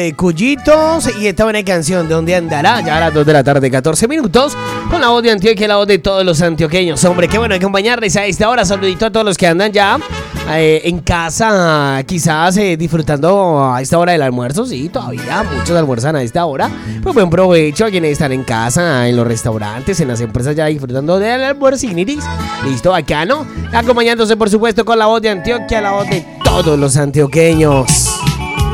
Cuyitos y esta buena canción de ¿Dónde andará? Ya a las 2 de la tarde, 14 minutos, con la voz de Antioquia, la voz de todos los antioqueños. Hombre, qué bueno acompañarles a esta hora. Saludito a todos los que andan ya en casa, quizás disfrutando a esta hora del almuerzo. Sí, todavía muchos almuerzan a esta hora. Pues buen provecho a quienes están en casa, en los restaurantes, en las empresas ya disfrutando del almuerzo. Listo, bacano. Acompañándose, por supuesto, con la voz de Antioquia, la voz de todos los antioqueños.